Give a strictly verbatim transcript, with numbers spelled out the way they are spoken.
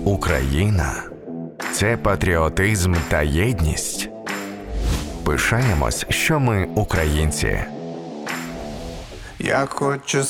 Україна – це патріотизм та єдність. Пишаємось, що ми українці. Я хочу